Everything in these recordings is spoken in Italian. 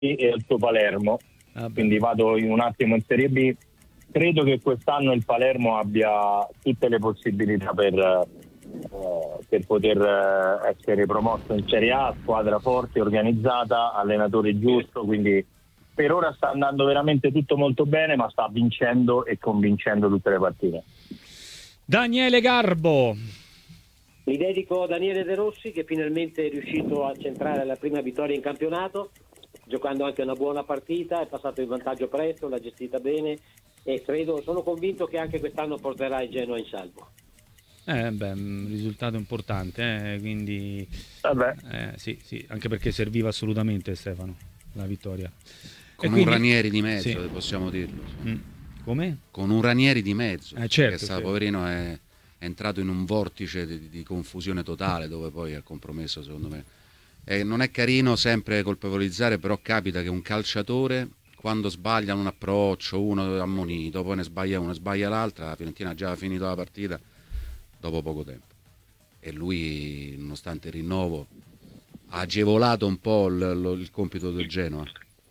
e il suo Palermo, quindi vado un attimo in Serie B. Credo che quest'anno il Palermo abbia tutte le possibilità per poter essere promosso in Serie A, squadra forte, organizzata, allenatore giusto, quindi per ora sta andando veramente tutto molto bene, ma sta vincendo e convincendo tutte le partite. Daniele Garbo. Mi dedico a Daniele De Rossi, che finalmente è riuscito a centrare la prima vittoria in campionato, giocando anche una buona partita, è passato in vantaggio presto, l'ha gestita bene e sono convinto che anche quest'anno porterà il Genoa in salvo. Un risultato importante, quindi sì, anche perché serviva assolutamente, Stefano, la vittoria. Con un Ranieri di mezzo, sì. Possiamo dirlo. Come? Con un Ranieri di mezzo, certo, perché poverino è entrato in un vortice di confusione totale, dove poi ha compromesso, secondo me. Non è carino sempre colpevolizzare, però capita che un calciatore, quando sbaglia un approccio, uno è ammonito, poi ne sbaglia uno, sbaglia l'altra, la Fiorentina ha già finito la partita dopo poco tempo. E lui, nonostante il rinnovo, ha agevolato un po' il compito del Genoa.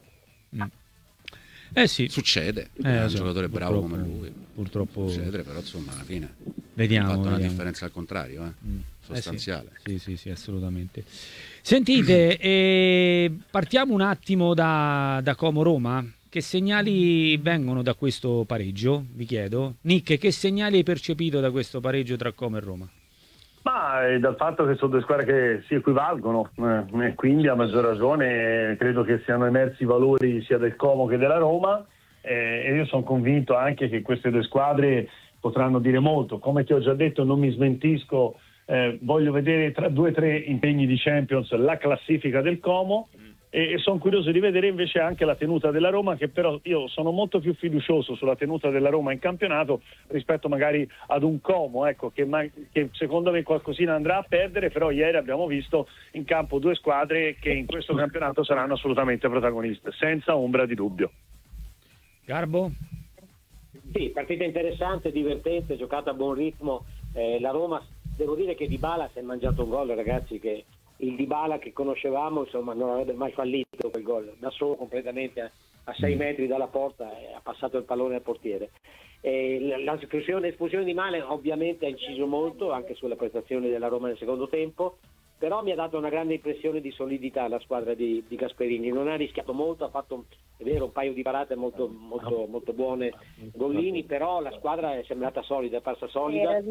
Sì. Succede, è un giocatore bravo come lui. Purtroppo succede, però insomma alla fine ha fatto una differenza al contrario, sostanziale. Sì, assolutamente. Sentite, partiamo un attimo da Como Roma. Che segnali vengono da questo pareggio? Vi chiedo. Nick, che segnali hai percepito da questo pareggio tra Como e Roma? Ma dal fatto che sono due squadre che si equivalgono, e quindi a maggior ragione credo che siano emersi i valori sia del Como che della Roma, e io sono convinto anche che queste due squadre potranno dire molto. Come ti ho già detto, non mi smentisco, voglio vedere tra 2 o 3 impegni di Champions la classifica del Como, e sono curioso di vedere invece anche la tenuta della Roma, che però io sono molto più fiducioso sulla tenuta della Roma in campionato rispetto magari ad un Como, ecco, che secondo me qualcosina andrà a perdere, però ieri abbiamo visto in campo due squadre che in questo campionato saranno assolutamente protagoniste, senza ombra di dubbio. Garbo? Sì, partita interessante, divertente, giocata a buon ritmo. La Roma, devo dire che Dybala si è mangiato un gol, ragazzi, che il Dybala che conoscevamo, insomma, non avrebbe mai fallito quel gol, da solo completamente a 6 metri dalla porta, ha passato il pallone al portiere. L'espulsione di Male ovviamente ha inciso molto anche sulla prestazione della Roma nel secondo tempo, però mi ha dato una grande impressione di solidità la squadra di Gasperini. Non ha rischiato molto, ha fatto, è vero, un paio di parate molto buone, gollini, però la squadra è sembrata solida, è parsa solida.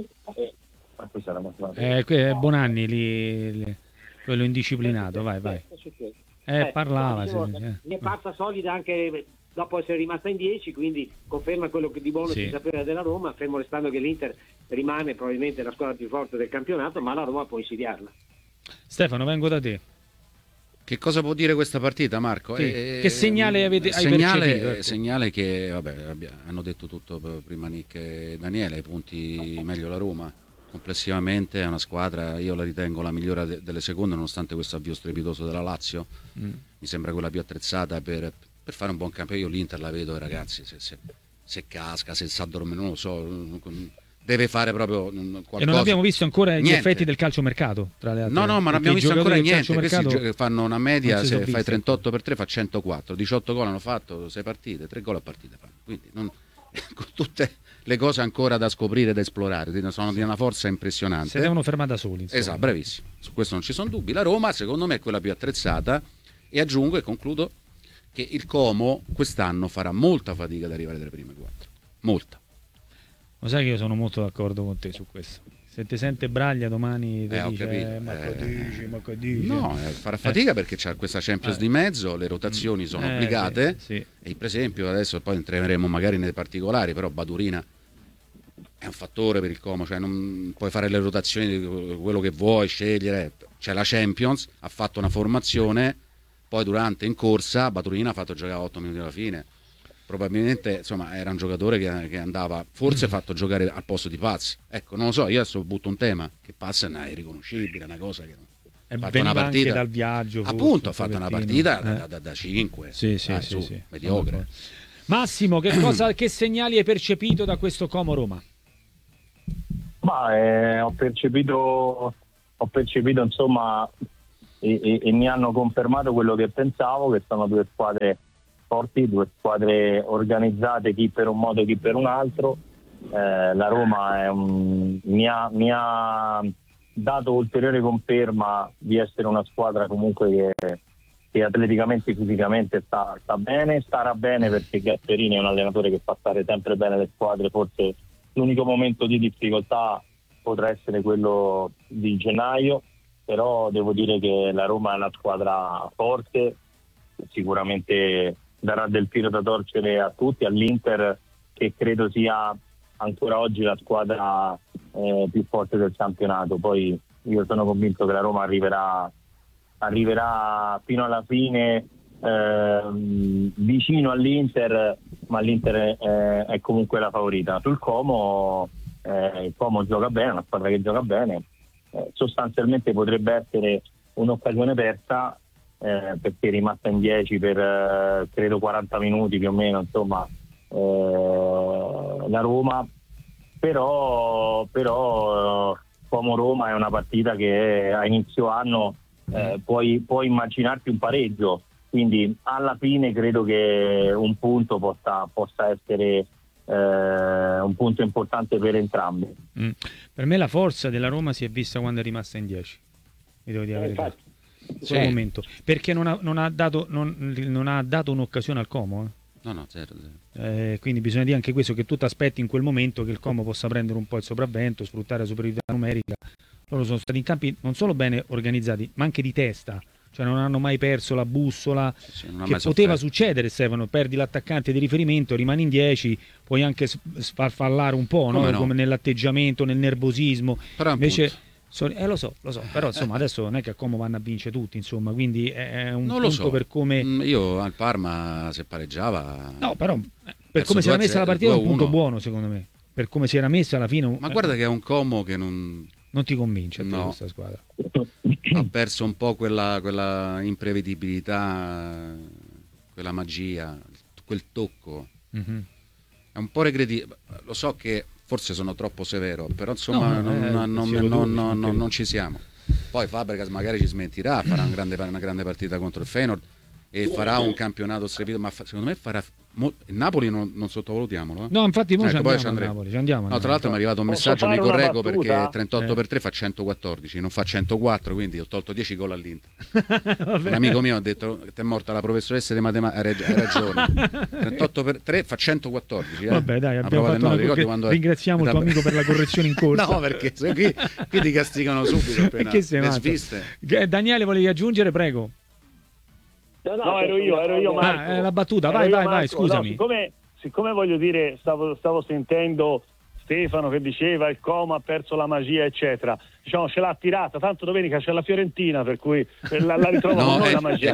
Bonanni lì. Quello indisciplinato, vai. Parlava. Mi è parsa solida anche dopo essere rimasta in 10, quindi conferma quello che di buono si sapeva della Roma, fermo restando che l'Inter rimane probabilmente la squadra più forte del campionato, ma la Roma può insidiarla. Stefano, vengo da te. Che cosa può dire questa partita, Marco? Sì. Che segnale hai percepito? Ecco. Segnale che, hanno detto tutto prima Nick e Daniele, punti meglio la Roma. Complessivamente è una squadra, io la ritengo la migliore delle seconde, nonostante questo avvio strepitoso della Lazio. Mi sembra quella più attrezzata per fare un buon campionato. Io l'Inter la vedo, ragazzi, se casca, se sa dormire, non lo so, deve fare proprio qualcosa. E non abbiamo visto ancora gli effetti del calciomercato, tra le altre. No, ma non abbiamo visto ancora niente. Questi fanno una media, se fai 38 per 3 fa 104, 18 gol hanno fatto, 6 partite, 3 gol a partita fanno. Quindi con tutte le cose ancora da scoprire, da esplorare, sono di una forza impressionante. Si devono fermare da soli, insomma. Esatto, bravissimo, su questo non ci sono dubbi. La Roma secondo me è quella più attrezzata, e aggiungo e concludo che il Como quest'anno farà molta fatica ad arrivare dalle prime 4, molta. Lo sai che io sono molto d'accordo con te su questo. Se ti sente Braglia domani ti dice ma che dici? No, farà fatica perché c'è questa Champions di mezzo, le rotazioni sono obbligate, sì. E per esempio adesso poi entreremo magari nei particolari, però Badurina è un fattore per il Como, cioè non puoi fare le rotazioni di quello che vuoi, scegliere. C'è la Champions, ha fatto una formazione, poi durante in corsa Badurina ha fatto giocare a 8 minuti alla fine. Probabilmente insomma era un giocatore che andava forse fatto giocare al posto di Paz, ecco, non lo so, io adesso butto un tema che Paz è irriconoscibile, una cosa che ha fatto una partita anche dal viaggio, appunto, ha fatto una partita da 5 sì, mediocre. Massimo, che segnali hai percepito da questo Como Roma? Ma ho percepito insomma e mi hanno confermato quello che pensavo, che sono due squadre forti, due squadre organizzate, chi per un modo chi per un altro. La Roma mi ha dato ulteriore conferma di essere una squadra comunque che atleticamente e fisicamente sta bene, starà bene, perché Gasperini è un allenatore che fa stare sempre bene le squadre. Forse l'unico momento di difficoltà potrà essere quello di gennaio, però devo dire che la Roma è una squadra forte, sicuramente darà del filo da torcere a tutti, all'Inter, che credo sia ancora oggi la squadra più forte del campionato. Poi io sono convinto che la Roma arriverà fino alla fine vicino all'Inter, ma l'Inter è comunque la favorita. Sul Como, il Como gioca bene, è una squadra che gioca bene, sostanzialmente potrebbe essere un'occasione persa, perché è rimasta in 10 per credo 40 minuti più o meno, insomma, la Roma, però Como-Roma è una partita che a inizio anno puoi immaginarti un pareggio, quindi alla fine credo che un punto possa essere un punto importante per entrambi. Per me la forza della Roma si è vista quando è rimasta in 10, mi devo dire la verità. In quel momento, perché non ha dato un'occasione al Como. No, zero. Quindi bisogna dire anche questo, che tu ti aspetti in quel momento che il Como possa prendere un po' il sopravvento, sfruttare la superiorità numerica. Loro sono stati in campi non solo bene organizzati, ma anche di testa, cioè non hanno mai perso la bussola, che poteva succedere. Stefano, perdi l'attaccante di riferimento, rimani in 10, puoi anche farfallare un po', no? Come nell'atteggiamento, nel nervosismo. Però invece lo so, però insomma adesso non è che a Como vanno a vincere tutti, insomma, quindi è un punto per come... Io al Parma, se pareggiava... No, però per come si era messa la partita è un punto buono, secondo me, per come si era messa alla fine. Ma guarda che è un Como che non ti convince a te questa squadra. Ha perso un po' quella imprevedibilità, quella magia, quel tocco. È un po' regredito. Lo so che forse sono troppo severo, però insomma non ci siamo. Poi Fabregas magari ci smentirà, farà una grande partita contro il Feyenoord e farà un campionato strepitoso, ma secondo me farà il Napoli non sottovalutiamolo. No, infatti poi ci andiamo. No, tra l'altro mi è arrivato un messaggio, mi correggo, perché 38 per 3 fa 114, non fa 104, quindi ho tolto 10 gol all'Inter. Un amico mio ha detto che è morta la professoressa di matematica, hai ragione. 38 per 3 fa 114. Vabbè, dai, ringraziamo il tuo amico per la correzione in corsa. No, perché qui ti castigano subito appena le sviste. Daniele, volevi aggiungere, prego. No, ero io Marco. La battuta, vai, scusami. No, siccome voglio dire, stavo sentendo Stefano che diceva il Como ha perso la magia, eccetera. Diciamo, ce l'ha tirata, tanto domenica c'è la Fiorentina, per cui la ritroviamo noi la magia.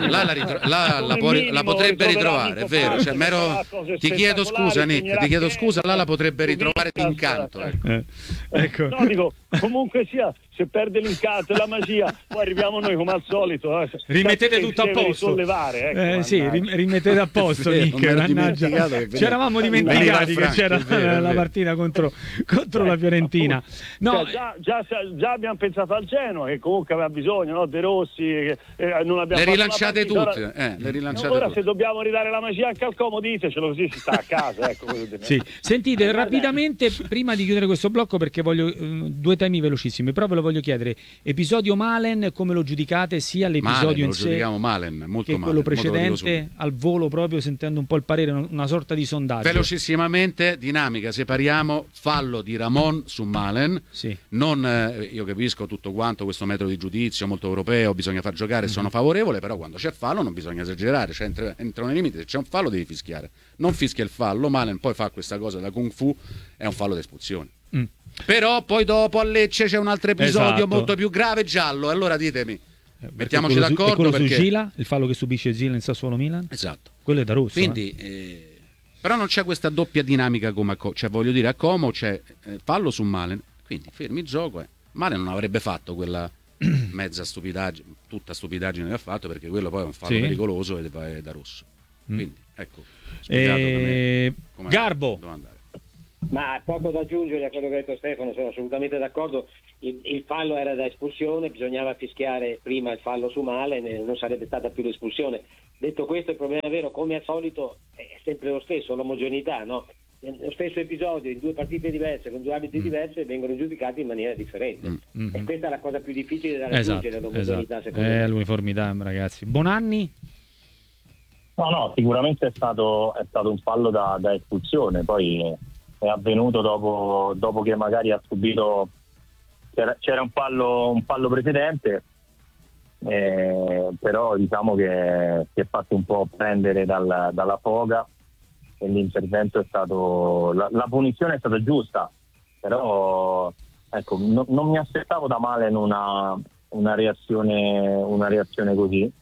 La potrebbe ritrovare, è vero. Cioè, ti chiedo scusa, Nick, la potrebbe ritrovare d'incanto. Ecco. No, dico, comunque sia, se perde l'incanto e la magia, poi arriviamo noi come al solito. Rimettete tutto a posto. Rimettete a posto, Nick. Ci eravamo dimenticati che c'era la partita contro la Fiorentina. No, già abbiamo pensato al Genoa, che comunque aveva bisogno, no? De Rossi, non abbiamo le rilanciate tutte. Ora se dobbiamo ridare la magia anche al Como, ditecelo, così si sta a casa. Ecco. Sì. Sentite, rapidamente, prima di chiudere questo blocco, perché voglio due temi velocissimi, però ve lo voglio chiedere. Episodio Malen, come lo giudicate, sia l'episodio in sé, giudichiamo Malen, molto che quello precedente, al volo, proprio sentendo un po' il parere, una sorta di sondaggio. Velocissimamente, dinamica, separiamo fallo di Ramon su Malen, non io capisco tutto quanto questo metodo di giudizio molto europeo, bisogna far giocare, sono favorevole, però quando c'è fallo non bisogna esagerare, cioè entrano nei limiti, se c'è un fallo devi fischiare, non fischia il fallo, Malen poi fa questa cosa da Kung Fu, è un fallo d'espulsione. Però poi dopo a Lecce c'è un altro episodio molto più grave, giallo, e allora ditemi, mettiamoci d'accordo. Quello perché... su Gila, il fallo che subisce Gila in Sassuolo Milan, esatto, quello è da rosso. Quindi però non c'è questa doppia dinamica come cioè voglio dire, a Como c'è fallo su Malen, quindi fermi il gioco. Malen non avrebbe fatto quella mezza stupidaggine, tutta stupidaggine che ha fatto, perché quello poi è un fallo pericoloso ed è da rosso. Quindi ecco, Garbo. Ma poco da aggiungere a quello che ha detto Stefano, sono assolutamente d'accordo. il fallo era da espulsione, bisognava fischiare prima il fallo su Male, non sarebbe stata più l'espulsione. Detto questo, il problema vero, come al solito, è sempre lo stesso, l'omogeneità, no? Lo stesso episodio in due partite diverse, con due arbitri diversi, vengono giudicati in maniera differente. E questa è la cosa più difficile da raggiungere, l'omogeneità, secondo me. L'uniformità, ragazzi. Bonanni? No, sicuramente è stato un fallo da espulsione, poi è avvenuto dopo che magari ha subito, c'era un fallo precedente, però diciamo che si è fatto un po' prendere dalla foga e l'intervento è stato, la punizione è stata giusta, però ecco, non mi aspettavo da Male in una reazione così,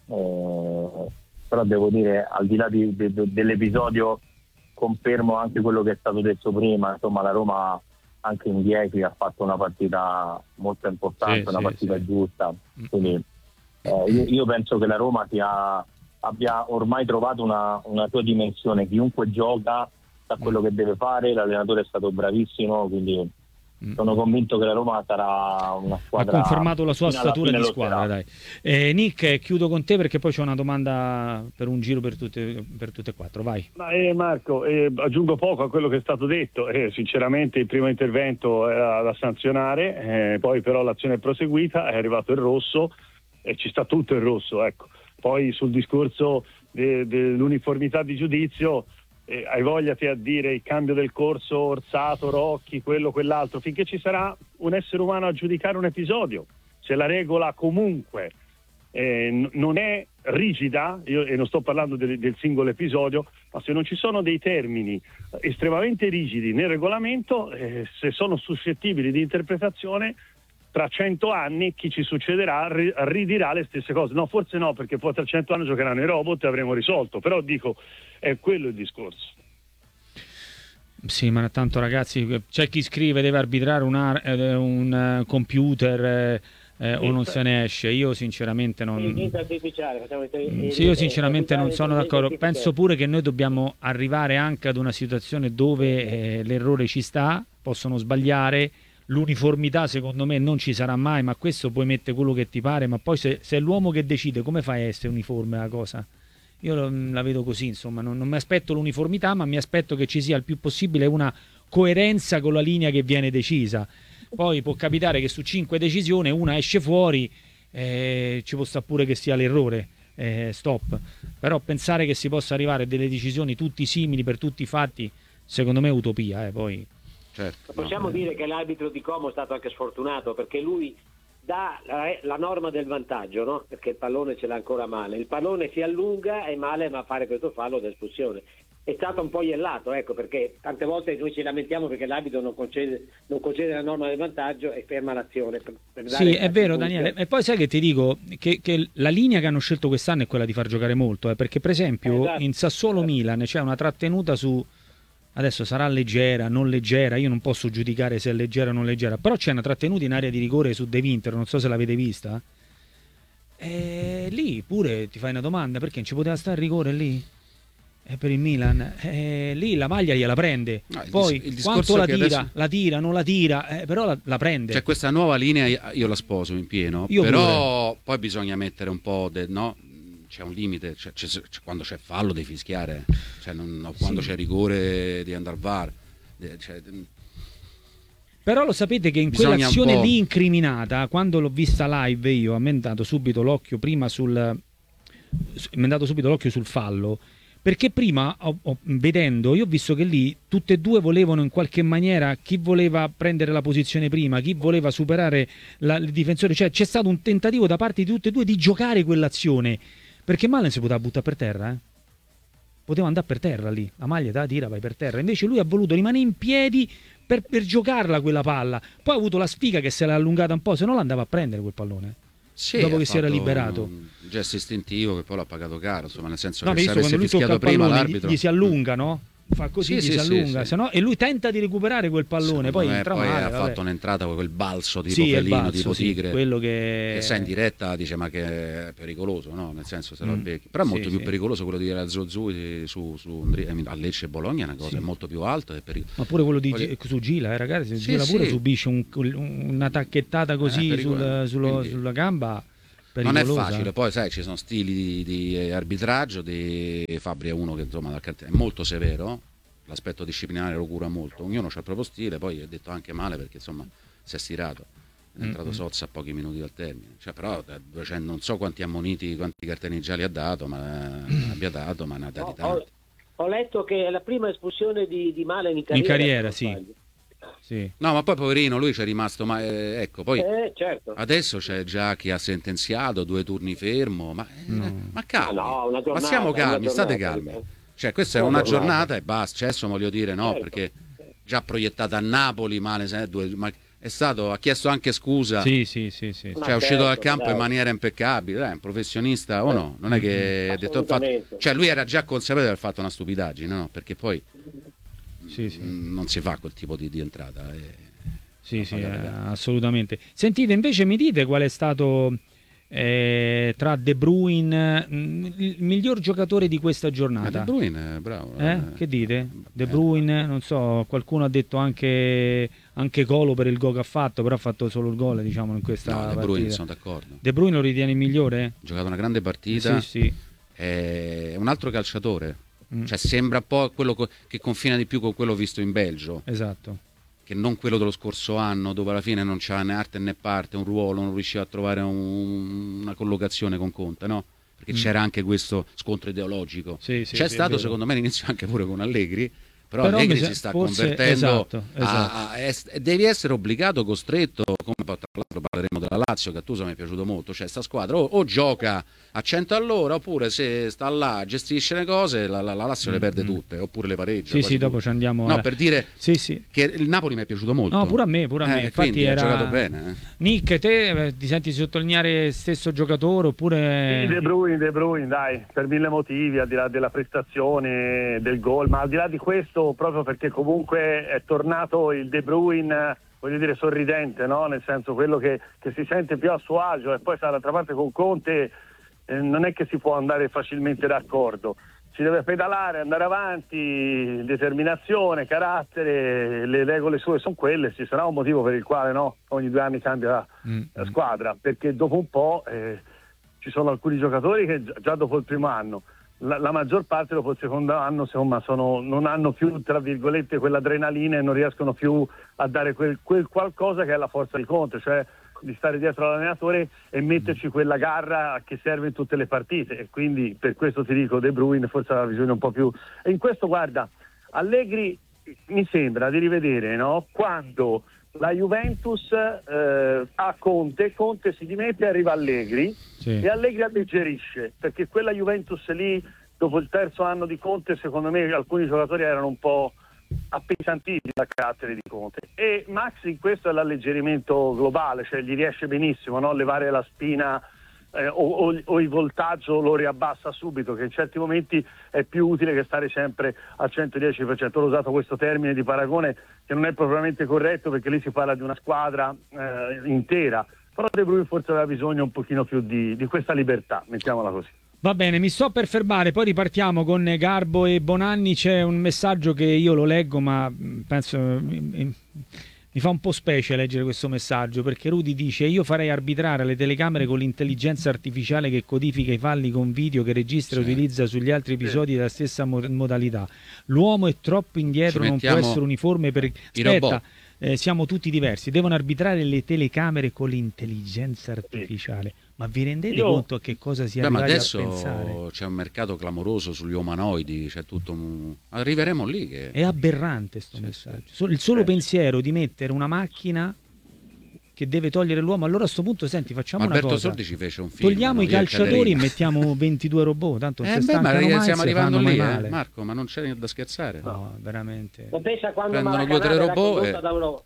però devo dire, al di là dell'episodio, confermo anche quello che è stato detto prima, insomma la Roma anche in 10 ha fatto una partita molto importante, una partita giusta, quindi io penso che la Roma abbia ormai trovato una sua dimensione, chiunque gioca sa quello che deve fare, l'allenatore è stato bravissimo, quindi sono convinto che la Roma sarà una squadra. Ha confermato la sua statura di squadra, dai. Nick, chiudo con te perché poi c'è una domanda per un giro per tutte e quattro, vai. Marco, aggiungo poco a quello che è stato detto, sinceramente il primo intervento era da sanzionare, poi però l'azione è proseguita, è arrivato il rosso e ci sta tutto il rosso, ecco. Poi sul discorso dell'uniformità di giudizio, hai voglia te a dire il cambio del corso, Orsato, Rocchi, quello, quell'altro, finché ci sarà un essere umano a giudicare un episodio. Se la regola comunque non è rigida, e non sto parlando del singolo episodio, ma se non ci sono dei termini estremamente rigidi nel regolamento, se sono suscettibili di interpretazione, tra 100 anni chi ci succederà ridirà le stesse cose. No, forse no, perché poi tra 100 anni giocheranno i robot e avremo risolto, però dico, è quello il discorso. Sì, ma tanto ragazzi, c'è chi scrive deve arbitrare un computer o non se ne esce. Io sinceramente non io sinceramente non sono d'accordo. Penso pure che noi dobbiamo arrivare anche ad una situazione dove l'errore ci sta, possono sbagliare. L'uniformità secondo me non ci sarà mai, ma questo puoi mettere quello che ti pare, ma poi se è l'uomo che decide, come fai a essere uniforme la cosa? Io la vedo così, insomma, non mi aspetto l'uniformità, ma mi aspetto che ci sia il più possibile una coerenza con la linea che viene decisa. Poi può capitare che su 5 decisioni una esce fuori, ci può stare pure che sia l'errore, stop. Però pensare che si possa arrivare a delle decisioni tutti simili per tutti i fatti, secondo me è utopia, poi... Certo, possiamo dire che l'arbitro di Como è stato anche sfortunato, perché lui dà la norma del vantaggio, no? Perché il pallone ce l'ha ancora Male, il pallone si allunga e Male va a fare questo fallo d'espulsione. È stato un po' iellato, ecco, perché tante volte noi ci lamentiamo perché l'arbitro non concede la norma del vantaggio e ferma l'azione. Sì, è vero Daniele, e poi sai che ti dico che la linea che hanno scelto quest'anno è quella di far giocare molto, perché per esempio in Sassuolo-Milan c'è una trattenuta su... Adesso sarà leggera, non leggera, io non posso giudicare se è leggera o non leggera, però c'è una trattenuta in area di rigore su De Winter, non so se l'avete vista. E lì pure ti fai una domanda, perché non ci poteva stare il rigore lì? Per il Milan, lì la maglia gliela prende, poi quanto la tira, non la tira, però la prende. C'è questa nuova linea, io la sposo in pieno, però pure. Poi bisogna mettere un po' no? C'è un limite, quando c'è fallo devi fischiare, quando c'è rigore di andare al VAR. Però lo sapete che in quell'azione lì incriminata, quando l'ho vista live io, a me è andato subito l'occhio sul fallo, perché prima vedendo io ho visto che lì tutte e due volevano in qualche maniera, chi voleva prendere la posizione prima, chi voleva superare il difensore, cioè c'è stato un tentativo da parte di tutte e due di giocare quell'azione. Perché Malen si poteva buttare per terra, poteva andare per terra lì, la maglia te la tira, vai per terra. Invece lui ha voluto rimanere in piedi per giocarla quella palla. Poi ha avuto la sfiga che se l'ha allungata un po', se no l'andava a prendere quel pallone. Sì, dopo che si era liberato. Un gesto istintivo che poi l'ha pagato caro, insomma, nel senso che se avesse fischiato prima l'arbitro. gli si allunga, no? fa così, si allunga, sì. sennò, e lui tenta di recuperare quel pallone, poi entra male. Ha vabbè. fatto un'entrata con quel balzo tipo Sì, felino, balzo, tipo tigre, quello che sai in diretta dice ma che è pericoloso, no? Nel senso se lo becchi. Però è molto più sì. pericoloso quello di Zozui a Lecce e Bologna, è una cosa, è molto più alto, è ma pure quello su Gila, ragazzi, Gila pure subisce una tacchettata così sulla gamba. Non è facile, poi sai ci sono stili di arbitraggio, di Fabri è uno che insomma è molto severo, l'aspetto disciplinare lo cura molto, ognuno ha il proprio stile, poi è detto anche male perché insomma si è stirato, è entrato Sozza a pochi minuti dal termine, però non so quanti ammoniti, quanti cartellini gialli ha dato, ma abbia dato, ma ne ha dati tanti. Ho letto che è la prima espulsione di Malen in carriera. Sì. No, ma poi poverino lui c'è rimasto, ma ecco, poi certo. adesso c'è già chi ha sentenziato 2 turni fermo, ma calmi, ma siamo calmi, state calmi. Cioè questa è una giornata e basta, cioè, adesso voglio dire no, perché già proiettata a Napoli, ma è stato, ha chiesto anche scusa, sì. Cioè è uscito dal campo in maniera impeccabile, è un professionista o no? Non è che ha detto cioè lui era già consapevole di aver fatto una stupidaggine, no? Perché poi non si fa quel tipo di entrata. Assolutamente. Sentite, invece mi dite qual è stato tra De Bruyne il miglior giocatore di questa giornata? De Bruyne, bravo. Che dite? De Bruyne, non so, qualcuno ha detto anche Golo per il gol che ha fatto, però ha fatto solo il gol, diciamo, in questa partita. De Bruyne, sono d'accordo. De Bruyne lo ritiene il migliore? Ha giocato una grande partita. Sì. È un altro calciatore. Cioè sembra un po' quello che confina di più con quello visto in Belgio. Esatto. Che non quello dello scorso anno, dove alla fine non c'ha né arte né parte, un ruolo, non riusciva a trovare una collocazione con Conte, no? Perché c'era anche questo scontro ideologico. C'è stato secondo me all'inizio anche pure con Allegri, però Allegri si sta convertendo devi essere obbligato, costretto, come tra l'altro parleremo della Lazio, che a Tusa mi è piaciuto molto, cioè sta squadra o gioca a 100 all'ora, oppure se sta là, gestisce le cose, la Lazio le perde tutte, oppure le pareggia. Sì, dopo ci andiamo. No, per dire che il Napoli mi è piaciuto molto. No, pure a me. Infatti ha giocato bene. Nick, te ti senti sottolineare stesso giocatore oppure... Sì, De Bruyne, dai, per 1000 motivi, al di là della prestazione, del gol, ma al di là di questo, proprio perché comunque è tornato il De Bruyne, voglio dire, sorridente, no? Nel senso quello che si sente più a suo agio, e poi dall'altra parte con Conte non è che si può andare facilmente d'accordo, si deve pedalare, andare avanti, determinazione, carattere, le regole sue sono quelle, ci sarà un motivo per il quale ogni 2 anni cambia la squadra, perché dopo un po' ci sono alcuni giocatori che già dopo il primo anno, la maggior parte dopo il secondo anno insomma non hanno più, tra virgolette, quell'adrenalina e non riescono più a dare quel qualcosa che è la forza di Conte, cioè di stare dietro all'allenatore e metterci quella garra che serve in tutte le partite, e quindi per questo ti dico De Bruyne forse ha bisogno un po' più, e in questo guarda Allegri mi sembra di rivedere, no? Quando la Juventus ha Conte si dimette e arriva Allegri, e Allegri alleggerisce, perché quella Juventus lì dopo il terzo anno di Conte secondo me alcuni giocatori erano un po' appesantiti dal carattere di Conte, e Max in questo è l'alleggerimento globale, cioè gli riesce benissimo, no? Levare la spina o il voltaggio lo riabbassa subito, che in certi momenti è più utile che stare sempre al 110%. Ho usato questo termine di paragone che non è propriamente corretto, perché lì si parla di una squadra intera, però De Bruyne forse aveva bisogno un pochino più di questa libertà, mettiamola così. Va bene, mi sto per fermare, poi ripartiamo con Garbo e Bonanni. C'è un messaggio che io lo leggo, ma penso mi fa un po' specie leggere questo messaggio, perché Rudy dice: io farei arbitrare le telecamere con l'intelligenza artificiale che codifica i falli con video, che registra e utilizza sugli altri episodi della stessa modalità. L'uomo è troppo indietro, non può essere uniforme per... Aspetta, siamo tutti diversi, devono arbitrare le telecamere con l'intelligenza artificiale. Ma vi rendete conto a che cosa si arrivati a pensare? Adesso c'è un mercato clamoroso sugli umanoidi, c'è tutto arriveremo lì che... È aberrante sto messaggio. Il solo pensiero di mettere una macchina che deve togliere l'uomo, allora a sto punto senti, facciamo Alberto una cosa, Sordi ci fece un film, togliamo i calciatori e mettiamo 22 robot, tanto non si stancano mai, stiamo arrivando lì, male. Marco, ma non c'è da scherzare. No, veramente. Ma pensa quando prendono 2 o 3 robot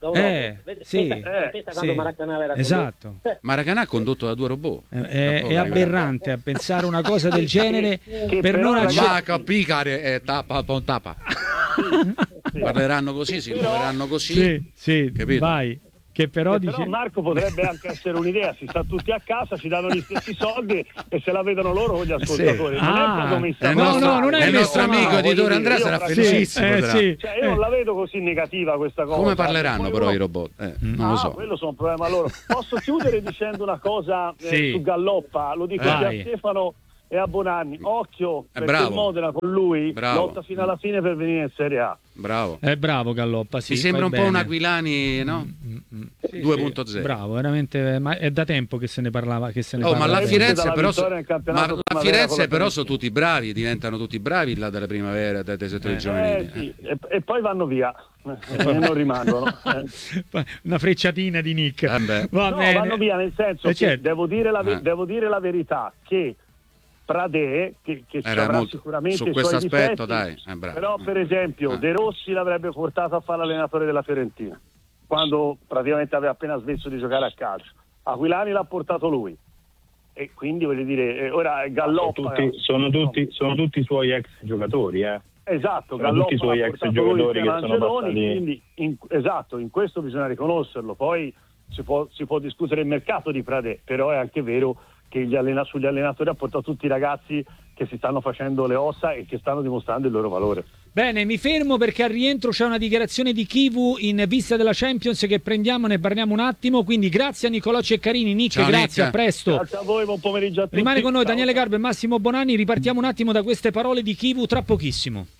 quando Maracanã era esatto. Maracanã condotto da 2 robot. È aberrante a pensare una cosa del genere per non accedere tappa. Parleranno così, si muoveranno così. Sì, capito? vai. Che però dice... Però Marco potrebbe anche essere un'idea, si sta tutti a casa, ci danno gli stessi soldi e se la vedono loro con gli ascoltatori. Non è proprio messa non è il nostro amico editore Andrea sarà felicissimo. Cioè, io non la vedo così negativa questa cosa. Come parleranno però i robot? Non lo so. Quello sono un problema loro. Posso chiudere dicendo una cosa su Galloppa, lo dico a Stefano e a Bonanni. Occhio, perché il Modena con lui lotta fino alla fine per venire in Serie A. Bravo. È bravo Galloppa, sì. Mi sembra un po' un Aquilani, no? 2.0. Bravo, veramente, ma è da tempo che se ne parlava, ma la Firenze però sono tutti bravi, diventano tutti bravi là dalla primavera, dai settori giovanili. E poi vanno via. E non rimangono. Una frecciatina di Nick. Vanno via nel senso che devo dire la verità che Pradè che ci avrà sicuramente su questo aspetto, difetti, però per esempio De Rossi l'avrebbe portato a fare l'allenatore della Fiorentina quando praticamente aveva appena smesso di giocare a calcio. Aquilani l'ha portato lui e quindi voglio dire ora Galloppa sono tutti suoi ex giocatori, Esatto, sono tutti i suoi ex giocatori che sono passati. Quindi in questo bisogna riconoscerlo. Poi si può discutere il mercato di Pradè, però è anche vero che sugli allenatori ha portato tutti i ragazzi che si stanno facendo le ossa e che stanno dimostrando il loro valore. Bene, mi fermo perché al rientro c'è una dichiarazione di Chivu in vista della Champions che prendiamo, ne parliamo un attimo, quindi grazie a Nicolò Ceccarini. Nick, ciao, grazie, Nick. A presto. Grazie a voi, buon pomeriggio a tutti. Rimane con noi Ciao. Daniele Garbo e Massimo Bonanni, ripartiamo un attimo da queste parole di Chivu tra pochissimo.